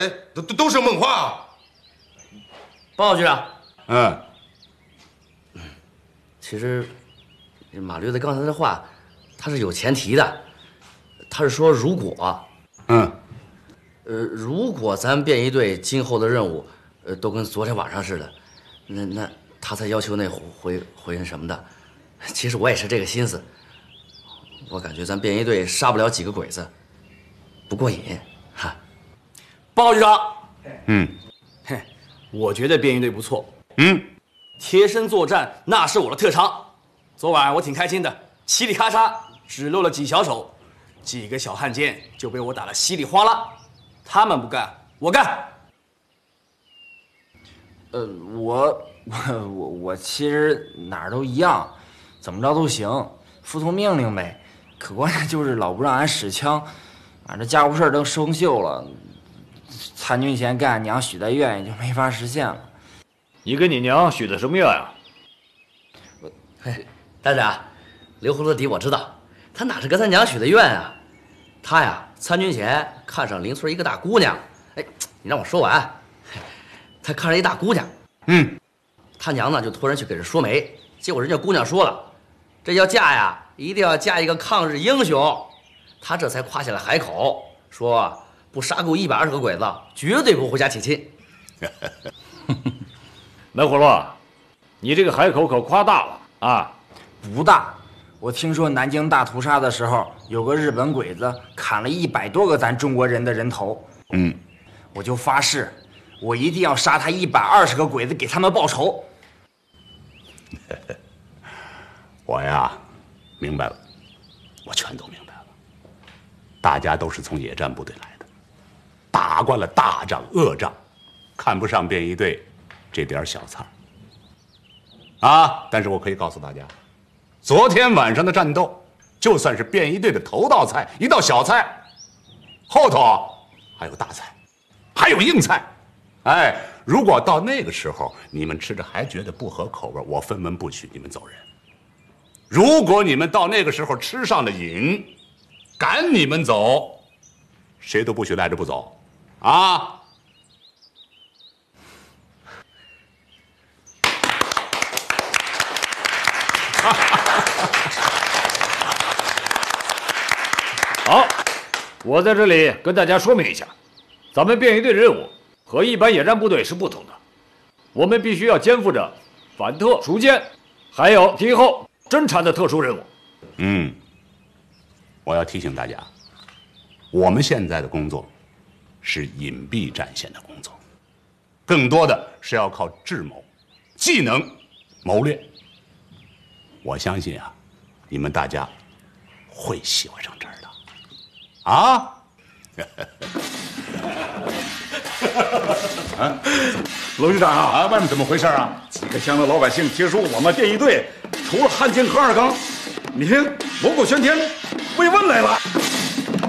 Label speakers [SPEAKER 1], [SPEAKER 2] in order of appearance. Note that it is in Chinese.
[SPEAKER 1] 哎，都是梦话啊！
[SPEAKER 2] 报告局长。
[SPEAKER 1] 嗯，
[SPEAKER 2] 其实马驴子刚才的话，他是有前提的。他是说如果，如果咱便衣队今后的任务，都跟昨天晚上似的，那他才要求那回人什么的。其实我也是这个心思。我感觉咱便衣队杀不了几个鬼子，不过瘾，哈。
[SPEAKER 3] 报告局长。
[SPEAKER 4] 嘿，
[SPEAKER 3] 我觉得便衣队不错。
[SPEAKER 4] 贴身作战那是我的特长。昨晚我挺开心的，嘁里咔嚓只露了几小手，几个小汉奸就被我打得稀里哗啦。他们不干，我干。
[SPEAKER 5] 我其实哪儿都一样，怎么着都行，服从命令呗。可关键就是老不让俺使枪，俺这家务事都生锈了，参军前跟俺娘许的愿也就没法实现了。
[SPEAKER 6] 你跟你娘许的什么愿呀？
[SPEAKER 2] 嘿，大长，刘葫芦底我知道，他哪是跟他娘许的愿啊？他呀，参军前看上邻村一个大姑娘，哎，你让我说完。他看上一大姑娘，他娘呢就托人去给人说媒，结果人家姑娘说了，这要嫁呀，一定要嫁一个抗日英雄。他这才夸下了海口，说不杀够120个鬼子，绝对不回家提亲。
[SPEAKER 6] 闷葫芦，你这个海口可夸大了啊！
[SPEAKER 5] 不大，我听说南京大屠杀的时候，有个日本鬼子砍了100多个咱中国人的人头。我就发誓，我一定要杀他120个鬼子，给他们报仇。
[SPEAKER 1] 我呀，明白了，我全都明白了。大家都是从野战部队来的，打惯了大仗恶仗，看不上便衣队这点小菜啊！但是我可以告诉大家，昨天晚上的战斗，就算是便衣队的头道菜，一道小菜，后头还有大菜，还有硬菜。哎，如果到那个时候你们吃着还觉得不合口味，我分文不取，你们走人。如果你们到那个时候吃上了瘾，赶你们走，谁都不许赖着不走，啊！
[SPEAKER 6] 好，我在这里跟大家说明一下，咱们便衣队的任务和一般野战部队是不同的，我们必须要肩负着反特、熟歼，还有敌后侦察的特殊任务。
[SPEAKER 1] 我要提醒大家，我们现在的工作是隐蔽战线的工作，更多的是要靠智谋、技能、谋略。我相信啊，你们大家会喜欢上这儿的，啊！
[SPEAKER 7] 娄局长啊，
[SPEAKER 1] 外面怎么回事啊？
[SPEAKER 7] 几个乡的老百姓听说我们便衣队除了汉奸和二刚，你听锣鼓喧天，慰问来了。